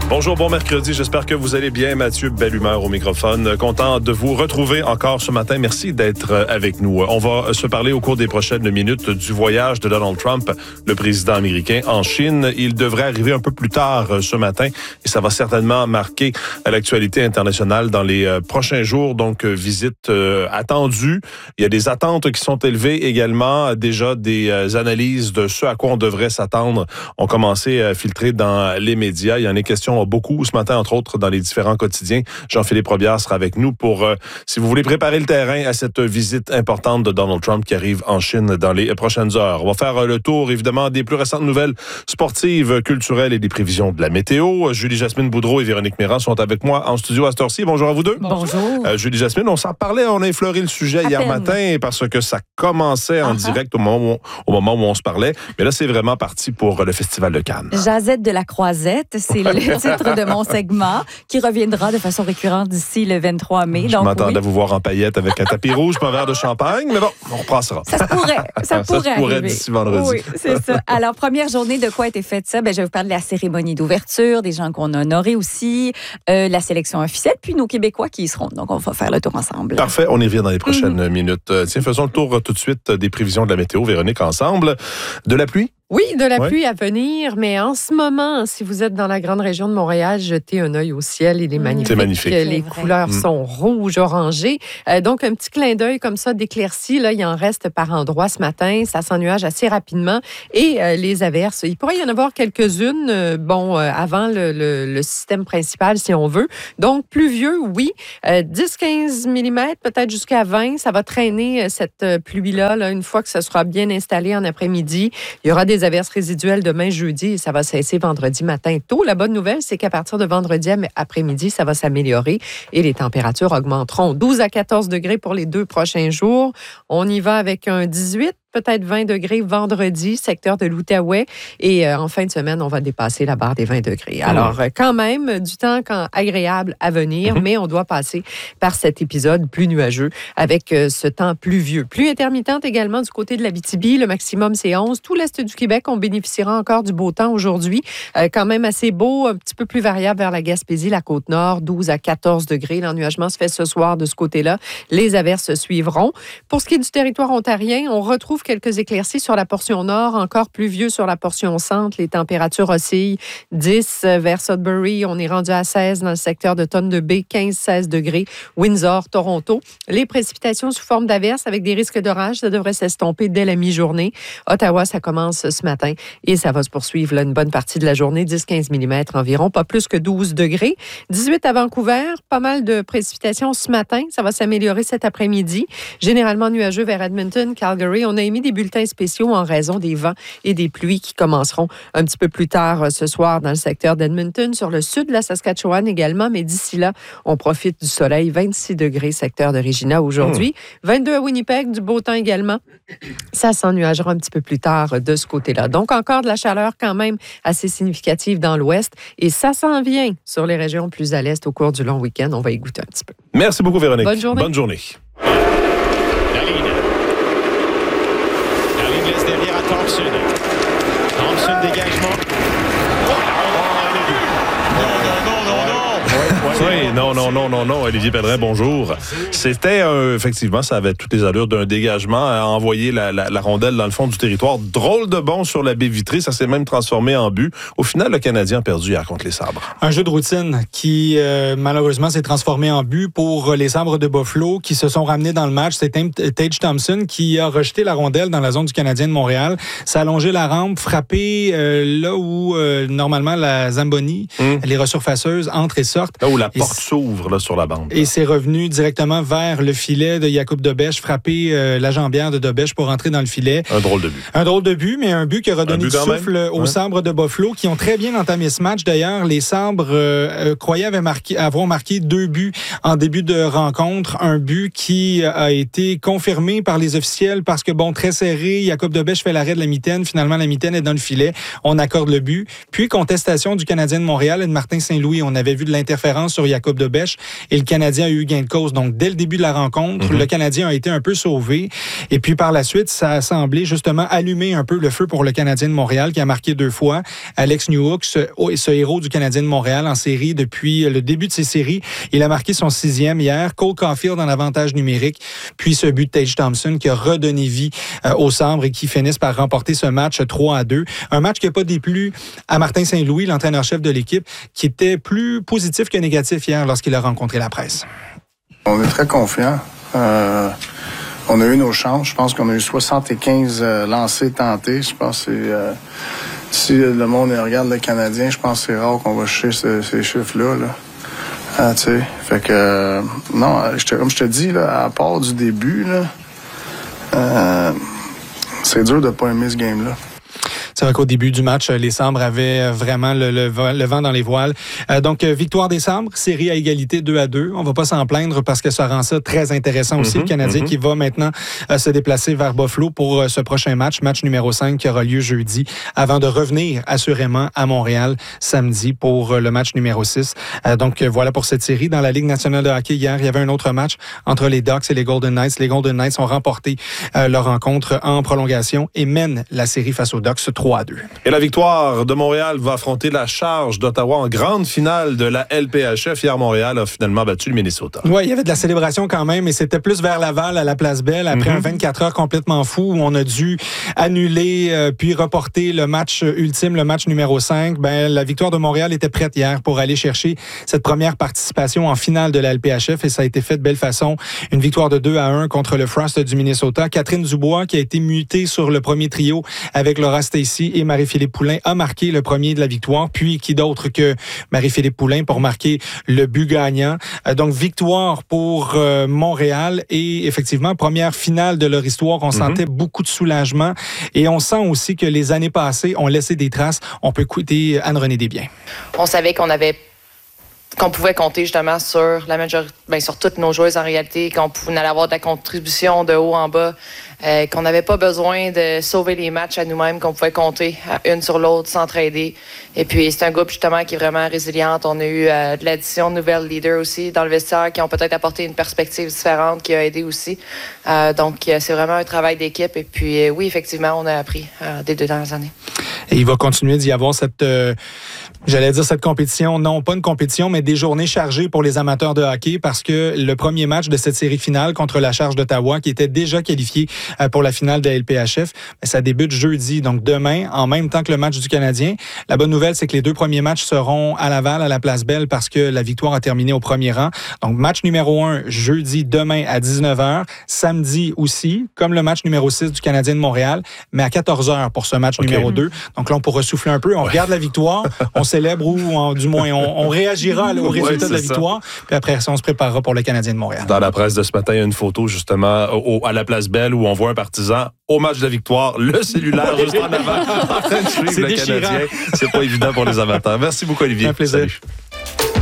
Bonjour, bon mercredi. J'espère que vous allez bien. Mathieu, belle humeur au microphone. Content de vous retrouver encore ce matin. Merci d'être avec nous. On va se parler au cours des prochaines minutes du voyage de Donald Trump, le président américain, en Chine. Il devrait arriver un peu plus tard ce matin et ça va certainement marquer l'actualité internationale dans les prochains jours. Donc, visite attendue. Il y a des attentes qui sont élevées également. Déjà, des analyses de ce à quoi on devrait s'attendre ont commencé à filtrer dans les médias. Il y en a question beaucoup ce matin, entre autres, dans les différents quotidiens. Jean-Philippe Robillard sera avec nous pour, si vous voulez préparer le terrain à cette visite importante de Donald Trump qui arrive en Chine dans les prochaines heures. On va faire le tour, évidemment, des plus récentes nouvelles sportives, culturelles et des prévisions de la météo. Julie-Jasmine Boudreau et Véronique Méran sont avec moi en studio à cette heure-ci. Bonjour à vous deux. Bonjour. Julie-Jasmine, on s'en parlait, on a effleuré le sujet hier matin parce que ça commençait en direct au moment où on se parlait. Mais là, c'est vraiment parti pour le Festival de Cannes. Jazette de la Croisette, c'est le titre de mon segment qui reviendra de façon récurrente d'ici le 23 mai. Je m'attendais à vous voir en paillettes avec un tapis rouge et un verre de champagne, mais bon, on repassera. Ça se pourrait d'ici vendredi. Oui, c'est ça. Alors, première journée, de quoi a été faite ça? Je vais vous parler de la cérémonie d'ouverture, des gens qu'on a honorés aussi, la sélection officielle, puis nos Québécois qui y seront. Donc, on va faire le tour ensemble. Parfait, on y revient dans les prochaines minutes. Tiens, faisons le tour tout de suite des prévisions de la météo, Véronique, ensemble. De la pluie? Oui, de la pluie à venir, mais en ce moment, si vous êtes dans la grande région de Montréal, jetez un œil au ciel, il est magnifique. C'est magnifique. Les couleurs sont rouges, orangées. Donc, un petit clin d'œil comme ça d'éclaircies, là, il en reste par endroits ce matin. Ça s'ennuage assez rapidement. Et les averses, il pourrait y en avoir quelques-unes, avant le système principal, si on veut. Donc, pluvieux, oui. 10-15 mm, peut-être jusqu'à 20. Ça va traîner cette pluie-là, là, une fois que ça sera bien installé en après-midi. Il y aura des averses résiduelles demain jeudi et ça va cesser vendredi matin tôt. La bonne nouvelle, c'est qu'à partir de vendredi après-midi, ça va s'améliorer et les températures augmenteront. 12 à 14 degrés pour les 2 prochains jours. On y va avec un 18. Peut-être 20 degrés vendredi, secteur de l'Outaouais. Et en fin de semaine, on va dépasser la barre des 20 degrés. Alors, quand même, du temps agréable à venir, mais on doit passer par cet épisode plus nuageux avec ce temps pluvieux. Pluie intermittente également du côté de l'Abitibi. Le maximum, c'est 11. Tout l'est du Québec, on bénéficiera encore du beau temps aujourd'hui. Quand même assez beau, un petit peu plus variable vers la Gaspésie, la Côte-Nord, 12 à 14 degrés. L'ennuagement se fait ce soir de ce côté-là. Les averses suivront. Pour ce qui est du territoire ontarien, on retrouve quelques éclaircies sur la portion nord, encore pluvieux sur la portion centre. Les températures oscillent 10 vers Sudbury. On est rendu à 16 dans le secteur de Thunder Bay, 15-16 degrés. Windsor, Toronto. Les précipitations sous forme d'averses avec des risques d'orage, ça devrait s'estomper dès la mi-journée. Ottawa, ça commence ce matin et ça va se poursuivre là, une bonne partie de la journée, 10-15 mm environ, pas plus que 12 degrés. 18 à Vancouver, pas mal de précipitations ce matin. Ça va s'améliorer cet après-midi. Généralement nuageux vers Edmonton, Calgary. On a émis des bulletins spéciaux en raison des vents et des pluies qui commenceront un petit peu plus tard ce soir dans le secteur d'Edmonton, sur le sud de la Saskatchewan également, mais d'ici là, on profite du soleil. 26 degrés secteur de Regina aujourd'hui. 22 à Winnipeg, du beau temps également. Ça s'ennuagera un petit peu plus tard de ce côté-là. Donc, encore de la chaleur quand même assez significative dans l'ouest et ça s'en vient sur les régions plus à l'est au cours du long week-end. On va y goûter un petit peu. Merci beaucoup, Véronique. Bonne journée. Bonne journée. Derrière à Thompson. Thompson, dégagement. Oui, non, Olivier Pedret, bonjour. C'était, effectivement, ça avait toutes les allures d'un dégagement à envoyer la rondelle dans le fond du territoire. Drôle de bon sur la baie vitrée, ça s'est même transformé en but. Au final, le Canadien a perdu hier contre les Sabres. Un jeu de routine qui, malheureusement, s'est transformé en but pour les Sabres de Buffalo qui se sont ramenés dans le match. C'est Tage Thompson qui a rejeté la rondelle dans la zone du Canadien de Montréal. Ça a allongé la rampe, frappé là où, normalement, la Zamboni, les resurfaceuses, entrent et sortent. Là où la porte s'ouvre là, sur la bande. Et c'est revenu directement vers le filet de Jakub Dobeš, frapper la jambière de Dobeš pour entrer dans le filet. Un drôle de but. Un drôle de but, mais un but qui a redonné du souffle aux Sabres de Buffalo, qui ont très bien entamé ce match. D'ailleurs, les Sabres croyaient avoir marqué 2 buts en début de rencontre. Un but qui a été confirmé par les officiels parce que, très serré, Jakub Dobeš fait l'arrêt de la mitaine. Finalement, la mitaine est dans le filet. On accorde le but. Puis, contestation du Canadien de Montréal et de Martin Saint-Louis. On avait vu de l'interférence sur Jakub Dobeš. bêche et le Canadien a eu gain de cause. Donc, dès le début de la rencontre, le Canadien a été un peu sauvé. Et puis, par la suite, ça a semblé justement allumer un peu le feu pour le Canadien de Montréal qui a marqué 2 fois. Alex Newhook, ce héros du Canadien de Montréal en série depuis le début de ses séries, il a marqué son 6e hier. Cole Caulfield en avantage numérique. Puis, ce but de Tage Thompson qui a redonné vie aux Sabres et qui finissent par remporter ce match 3-2. Un match qui n'a pas déplu à Martin Saint-Louis, l'entraîneur-chef de l'équipe, qui était plus positif que négatif hier lorsqu'il a rencontré la presse. On est très confiants. On a eu nos chances. Je pense qu'on a eu 75 lancers tentés. Je pense que si le monde regarde le Canadien, je pense que c'est rare qu'on va chercher ces chiffres-là. Là. Tu sais, fait que non, comme je te dis, là, à part du début, là, c'est dur de ne pas aimer ce game-là. C'est vrai qu'au début du match, les Sabres avaient vraiment le vent dans les voiles. Donc, victoire des Sabres, série à égalité 2-2. On va pas s'en plaindre parce que ça rend ça très intéressant aussi. Le Canadien qui va maintenant se déplacer vers Buffalo pour ce prochain match numéro 5 qui aura lieu jeudi, avant de revenir assurément à Montréal samedi pour le match numéro 6. Donc, voilà pour cette série. Dans la Ligue nationale de hockey, hier, il y avait un autre match entre les Ducks et les Golden Knights. Les Golden Knights ont remporté leur rencontre en prolongation et mènent la série face aux Ducks 3-2. Et la victoire de Montréal va affronter la charge d'Ottawa en grande finale de la LPHF. Hier, Montréal a finalement battu le Minnesota. Oui, il y avait de la célébration quand même, mais c'était plus vers Laval, à la Place Belle, après un 24 heures complètement fou où on a dû annuler puis reporter le match ultime, le match numéro 5. La victoire de Montréal était prête hier pour aller chercher cette première participation en finale de la LPHF et ça a été fait de belle façon. Une victoire de 2-1 contre le Frost du Minnesota. Catherine Dubois, qui a été mutée sur le premier trio avec Laura Stacey et Marie-Philippe Poulin, a marqué le premier de la victoire. Puis, qui d'autre que Marie-Philippe Poulin pour marquer le but gagnant. Donc, victoire pour Montréal et effectivement, première finale de leur histoire. On sentait beaucoup de soulagement et on sent aussi que les années passées ont laissé des traces. On peut écouter Anne-Renée Desbiens. On savait qu'on pouvait compter justement sur la majorité, sur toutes nos joueuses en réalité, qu'on allait avoir de la contribution de haut en bas, qu'on n'avait pas besoin de sauver les matchs à nous-mêmes, qu'on pouvait compter une sur l'autre, s'entraider. Et puis c'est un groupe justement qui est vraiment résilient. On a eu de l'addition de nouvelles leaders aussi dans le vestiaire qui ont peut-être apporté une perspective différente qui a aidé aussi. Donc c'est vraiment un travail d'équipe. Et puis oui, effectivement, on a appris des 2 dernières années. Et il va continuer d'y avoir cette compétition, non pas une compétition, mais des journées chargées pour les amateurs de hockey parce que le premier match de cette série finale contre la Charge d'Ottawa, qui était déjà qualifié pour la finale de la LPHF, ça débute jeudi, donc demain, en même temps que le match du Canadien. La bonne nouvelle, c'est que les 2 premiers matchs seront à Laval, à la Place Belle, parce que la victoire a terminé au premier rang. Donc, match numéro 1, jeudi, demain à 19h. Samedi aussi, comme le match numéro 6 du Canadien de Montréal, mais à 14h pour ce match numéro 2. Donc là, on pourra souffler un peu. On regarde la victoire, on célèbre ou du moins, on réagira au résultat de la victoire. Puis après ça, on se préparera pour le Canadien de Montréal. Dans la presse de ce matin, il y a une photo justement à la Place Belle où on voit un partisan au match de la victoire, le cellulaire juste en avant, en train de suivre le Canadien. C'est pas évident pour les amateurs. Merci beaucoup, Olivier. Un plaisir. Salut.